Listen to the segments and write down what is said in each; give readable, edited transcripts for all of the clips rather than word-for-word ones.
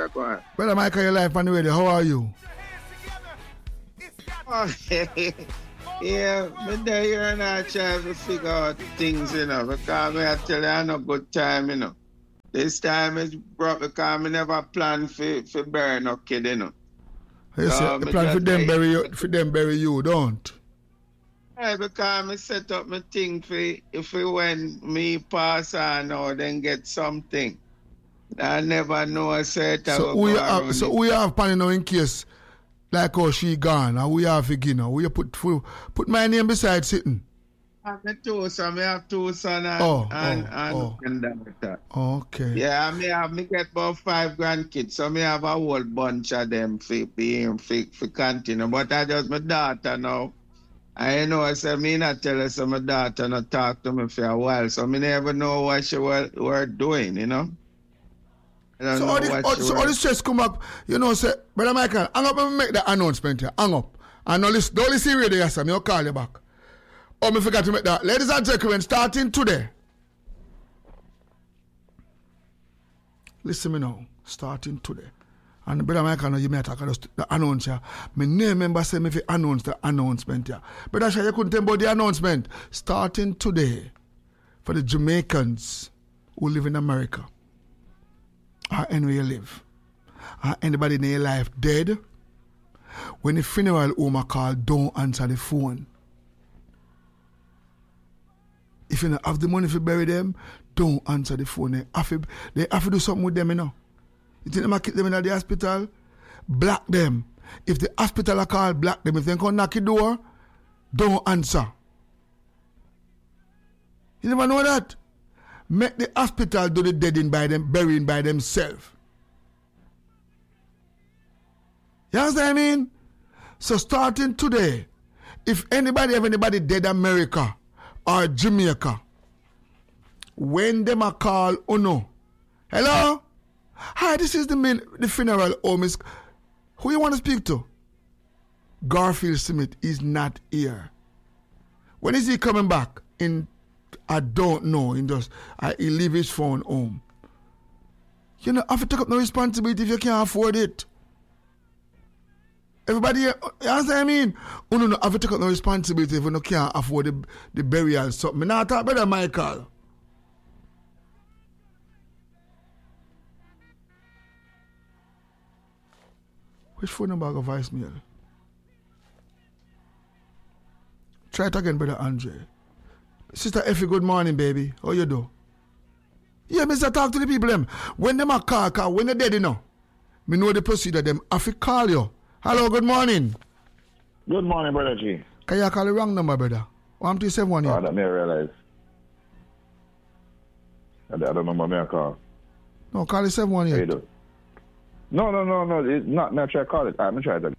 go on. Brother Michael, your life on the radio. How are you? Yeah, but there you're not trying to figure out things, because I tell you, I no good time, This time is brought because I never plan for bury no kid, Yes, so, you plan for them bury you, don't? Yeah, because I set up my thing for when me pass on or then get something. I never know a certain. So we have planning now in case like how she gone and we have again. We put my name beside sitting. I have two sons and daughter. Okay. Yeah, me get about 5 grandkids, so me have a whole bunch of them for continue. But I just my daughter now. I know I said me not tell her so my daughter not talk to me for a while, so me never know what she were doing, So all the stress come up, say, Brother Michael, hang up and make the announcement here. Hang up. And don't listen radio, yes, I'll call you back. Oh, me forgot to make that. Ladies and gentlemen, starting today. Listen me now. Starting today. And Brother Michael, you may talk about the announce here. My name member say me if you announce the announcement here. Brother Shah, you couldn't tell about the announcement. Starting today for the Jamaicans who live in America. Or anywhere you live. Or anybody in your life dead. When the funeral home are called, don't answer the phone. If you don't have the money to bury them, don't answer the phone. They have to do something with them, You think they might keep them in the hospital? Block them. If the hospital are called, block them. If they come knock your door, don't answer. You never know that? Make the hospital do the deading by them, burying by themselves. You understand what I mean? So starting today, if anybody dead America or Jamaica, when them are call Uno, hello? Hi, this is the funeral home. Who you want to speak to? Garfield Smith is not here. When is he coming back? I don't know. He leave his phone home. I have to take up no responsibility if you can't afford it. Everybody, you understand what I mean? No, have to take up no responsibility if you can't afford the burial. Something. Now talk about Michael. Which phone number got voicemail? Try it again, Brother Andre. Sister Effie, good morning, baby. How you do? Yeah, Mr. Talk to the people them. When them a call, when they're dead, me know the procedure them. I fi call you. Hello, good morning. Good morning, Brother G. Can you call the wrong number, brother? 1271 here. Oh, that may realize. The other number may I call. No, call the 71 here. No. It's not. Me try to call it. I'm going to try it again.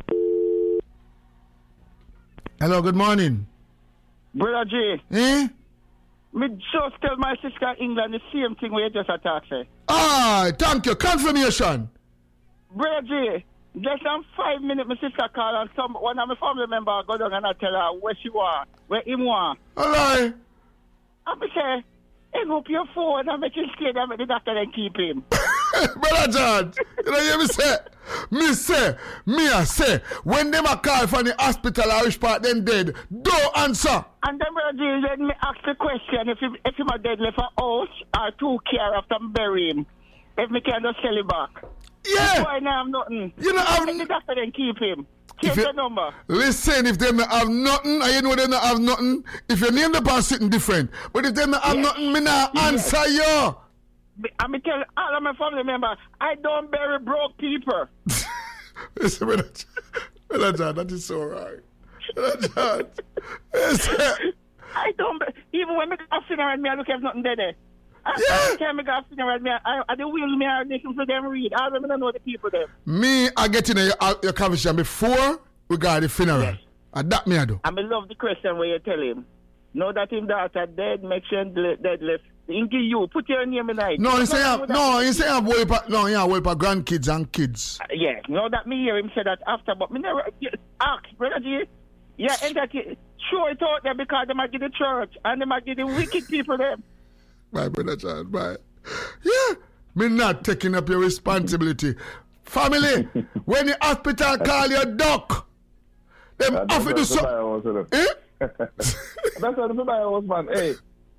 Hello, good morning. Brother G. Eh? Me just tell my sister in England the same thing we just attacked her. Ah, thank you. Confirmation. Brother G, just in 5 minutes, my sister called and one of my family members go down and I tell her where she want, where him want. All right. And I say, hang up your phone and make him scared and make the doctor then keep him. Brother John, you know hear me say? I say, when them a call from the hospital or which part them dead, don't answer. And then, Brother G, let me ask the question, if him a dead left a house or 2 care after bury him, if me can just sell it back. Yeah. Boy, now I'm nothing. You know, make the doctor then keep him. Change the number. Listen, if they have nothing, and you know they not have nothing, if your name the pass sitting different. But if they not have nothing, me not answer you. I me tell all of my family members, I don't bury broke people. Listen, Brother John, that is so right. Brother John, listen. I don't, even when I go to funeral, me I look at nothing there. Every time I go to funeral, I the will me I listen for them read. I don't know the people there. Me, I get in your conversation before we got the funeral. Yes. And that me I do. I love the question where you tell him. Know that him daughter dead, make sure dead left. In give you, put your name in it. No, you say I'm worried about grandkids and kids. Yeah, know that me hear him say that after, but me never ask, Brother G. Yeah, sure it out there because they might give the church and they might give the wicked people them. Bye, Brother John, bye. Yeah, Me not taking up your responsibility. Family, when the hospital call you duck, them offer to so. That's what the house, man. Hey,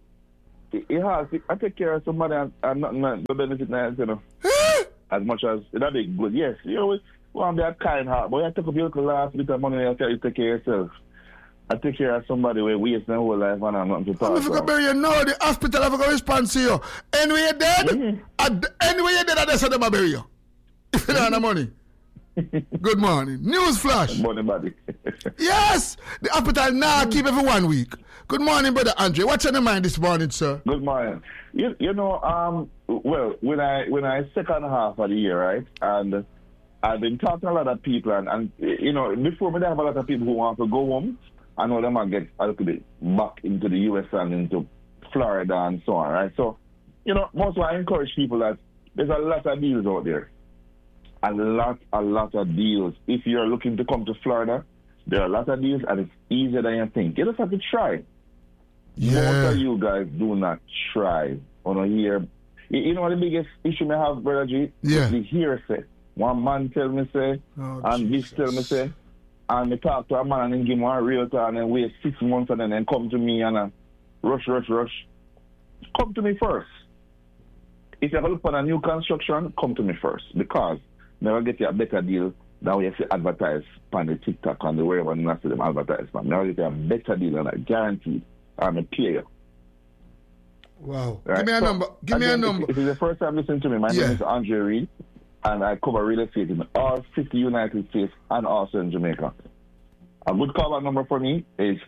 I take care of somebody and not the benefit now, you know. As much as that be good. Yes, you always want to be a kind heart, but you take up your last bit of money and you take care of yourself. I take care of somebody who waste their whole life and I'm not to talk. I'm bury you now. The hospital have to respond to you. Anyway you're dead, anyway you're dead, I said them bury you. If you don't have the money. Good morning. News flash. Good morning, buddy. Yes, the hospital now keep every 1 week. Good morning, brother Andre. What's on your mind this morning, sir? Good morning. You know, well, when I second half of the year, right, and I've been talking to a lot of people, and you know, before me, there have a lot of people who want to go home. I know them might get a little bit back into the US and into Florida and so on, right? So, you know, most of I encourage people that there's a lot of deals out there. A lot of deals. If you're looking to come to Florida, there are a lot of deals and it's easier than you think. You just have to try. Yeah. Most of you guys do not try. You know what the biggest issue I have, Brother G? Yeah. The hearsay. One man tell me say, and this tell me say, and I talk to a man and then give him a realtor and then wait 6 months and then come to me and rush. Come to me first. If you're looking for a new construction, come to me first because never get you a better deal than we have to advertise on the TikTok and the wherever you see them advertise. Now you get a better deal than that, guaranteed. I'm a pay you. Wow. Right? Give me a number. Give me a number. If it's the first time listening to me, my name is Andre Reed, and I cover real estate in all 50 United States and also in Jamaica. A good callback number for me is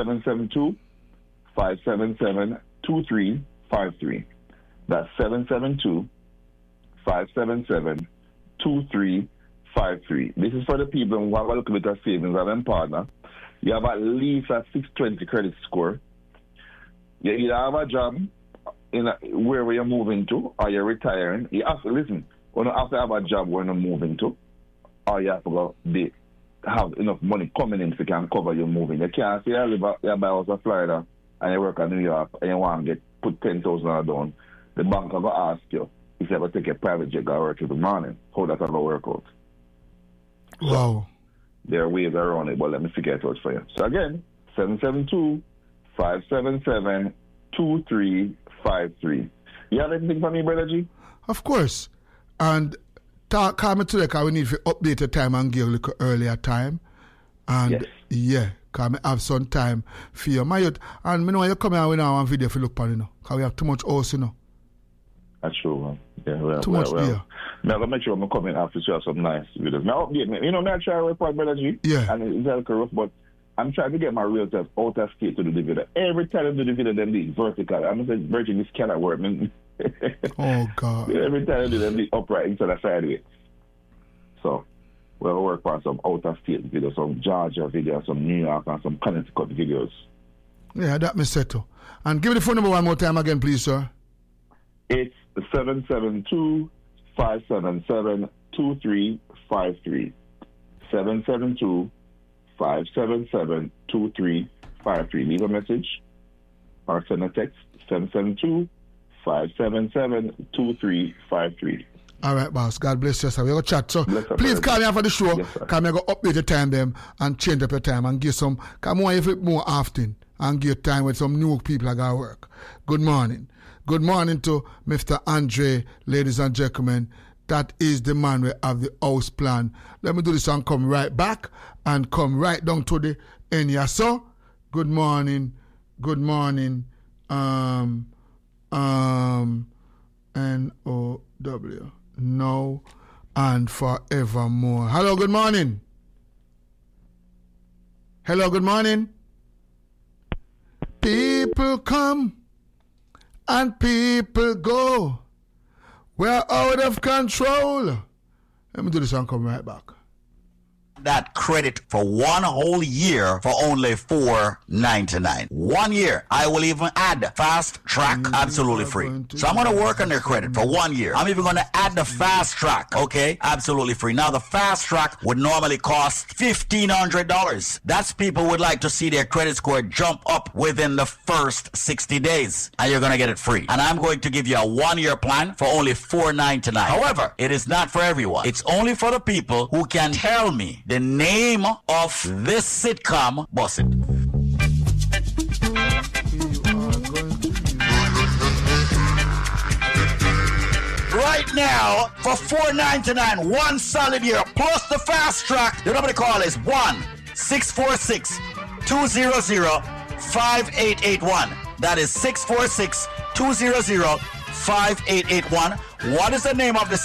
772-577-2353. That's 772-577-2353. This is for the people who have a little bit of savings and them partner. You have at least a 620 credit score. You either have a job in wherever you're moving to or you're retiring. You have to listen. You have to have a job where you're moving to or you have to go have enough money coming in so you can cover your moving. You can't say you live at your house in Florida and you work in New York and you want to put $10,000 down. The bank will ask you if you ever take a private jet or work in the morning. How that ever work out? Wow. There are ways around it, but let me figure it out for you. So again, 772-577-2353. You have anything for me, Brother G? Of course. And call me today because we need to update the time and give a little earlier time. And yes. Yeah, because I have some time for you. My youth, and I know you come here with one video for look for you know, because we have too much house, you know. That's true, man. Yeah, well, too much beer. Now, I'm going to make sure I'm coming after you have some nice videos. Now, update me. You know, I try to report, Brother G. Yeah. And it's a little rough, but I'm trying to get my realtors out of state to do the video. Every time I do the video, them be vertical. I'm going to say, Virgin, this cannot work, man. Oh, God. Every time I do them be upright instead of sideways. So, we'll work on some out-of-state videos, some Georgia videos, some New York, and some Connecticut videos. Yeah, that me settle. And give me the phone number one more time again, please, sir. It's 772-577-2353. 772-577-2353. Leave a message or send a text. 772-577-2353. All right, boss. God bless you, sir. We're going to chat. So please call me after the show. Yes, because I'm going to update the time them and change up your time and give some, come on, if it more often and give time with some new people that got to work. Good morning. Good morning to Mr. Andre, ladies and gentlemen. That is the man we have the house plan. Let me do this and come right back and come right down to the end here. So, good morning. Good morning. N-O-W. Now and forevermore. Hello, good morning. Hello, good morning. People come and people go. We're out of control. Let me do this and come right back. that credit for 1 whole year for only $4.99. 1 year. I will even add Fast Track absolutely free. So I'm going to work on their credit for 1 year. I'm even going to add the Fast Track, okay? Absolutely free. Now, the Fast Track would normally cost $1,500. That's people would like to see their credit score jump up within the first 60 days. And you're going to get it free. And I'm going to give you a 1 year plan for only $4.99. However, it is not for everyone. It's only for the people who can tell me the name of this sitcom. Boss it. Right now, for $4.99, 1 solid year, plus the Fast Track, the number to call is 1-646-200-5881. That is 646-200-5881. What is the name of the